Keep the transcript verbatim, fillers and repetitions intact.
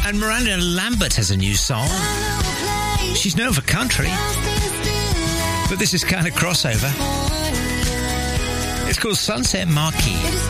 And Miranda Lambert has a new song. She's known for country, but this is kind of crossover. It's called Sunset Marquee.